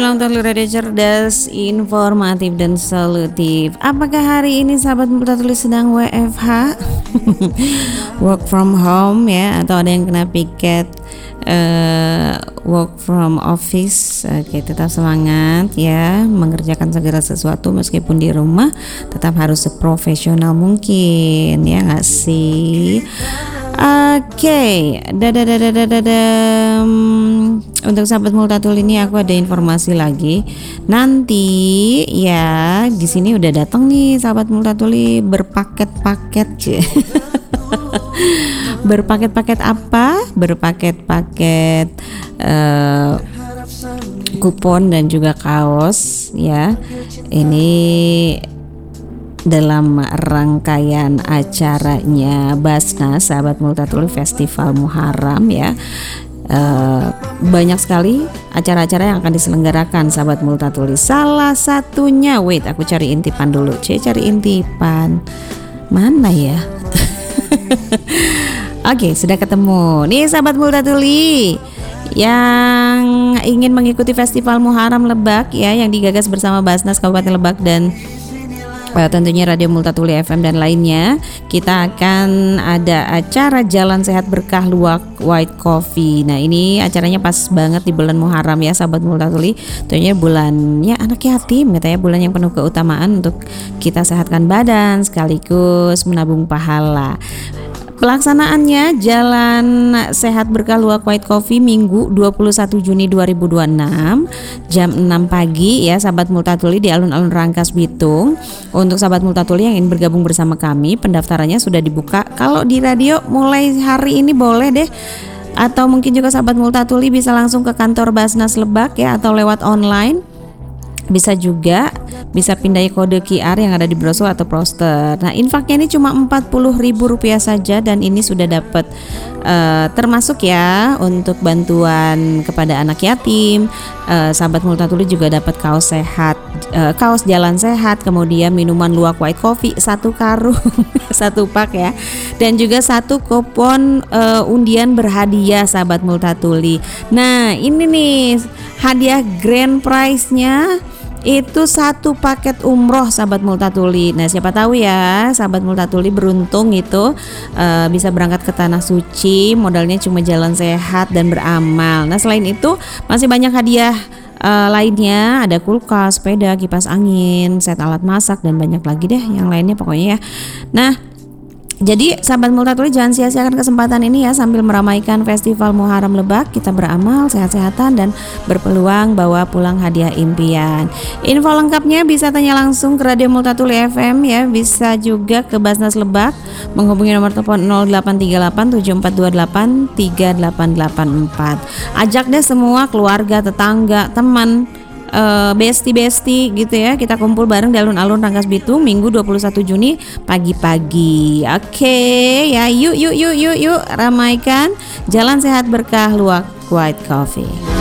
Malam Totally Radio cerdas, informatif dan solutif. Apakah hari ini sahabat Multatuli sedang WFH? Work from home ya, atau ada yang kena piket work from office? Oke, tetap semangat ya, mengerjakan segala sesuatu meskipun di rumah, tetap harus seprofesional mungkin ya nggak sih? Oke, untuk sahabat Multatuli ini aku ada informasi lagi. Nanti ya di sini udah datang nih sahabat Multatuli berpaket-paket. Berpaket-paket apa? Berpaket-paket kupon dan juga kaos ya. Ini dalam rangkaian acaranya Basnas sahabat Multatuli Festival Muharram ya. Banyak sekali acara-acara yang akan diselenggarakan sahabat Multatuli. Salah satunya, wait aku cari intipan dulu. Cari intipan mana ya? Oke, sudah ketemu nih sahabat Multatuli yang ingin mengikuti Festival Muharram Lebak ya, yang digagas bersama Basnas Kabupaten Lebak dan tentunya Radio Multatuli FM dan lainnya. Kita akan ada acara Jalan Sehat Berkah Luwak White Coffee. Nah ini acaranya pas banget di bulan Muharram ya sahabat Multatuli. Tentunya bulannya anak yatim, katanya bulan yang penuh keutamaan untuk kita sehatkan badan sekaligus menabung pahala. Pelaksanaannya Jalan Sehat Berkah Luwak White Coffee Minggu 21 Juni 2026 jam 6 pagi ya sahabat Multatuli di alun-alun Rangkas Bitung. Untuk sahabat Multatuli yang ingin bergabung bersama kami, pendaftarannya sudah dibuka. Kalau di radio mulai hari ini boleh deh, atau mungkin juga sahabat Multatuli bisa langsung ke kantor Basnas Lebak ya, atau lewat online. Bisa juga, bisa pindai kode QR yang ada di brosur atau poster. Nah infaknya ini cuma Rp40.000 saja, dan ini sudah dapat termasuk ya untuk bantuan kepada anak yatim. Sahabat Multatuli juga dapat kaos sehat, kaos jalan sehat, kemudian minuman luwak white coffee 1 karung 1 pak ya, dan juga 1 kupon undian berhadiah sahabat Multatuli. Nah ini nih hadiah grand prize-nya itu 1 paket umroh sahabat Multatuli. Nah siapa tahu ya sahabat Multatuli beruntung itu bisa berangkat ke tanah suci, modalnya cuma jalan sehat dan beramal. Nah selain itu masih banyak hadiah lainnya, ada kulkas, sepeda, kipas angin, set alat masak, dan banyak lagi deh yang lainnya pokoknya ya. Nah jadi sahabat Multatuli jangan sia-siakan kesempatan ini ya, sambil meramaikan Festival Muharram Lebak. Kita beramal, sehat-sehatan, dan berpeluang bawa pulang hadiah impian. Info lengkapnya bisa tanya langsung ke Radio Multatuli FM ya, bisa juga ke Basnas Lebak menghubungi nomor telepon 0838 7428 3884. Ajak deh semua keluarga, tetangga, teman, besti gitu ya, kita kumpul bareng di alun-alun Rangkas Bitung Minggu 21 Juni pagi-pagi. Oke ya, yuk ramaikan Jalan Sehat Berkah Luwak White Coffee.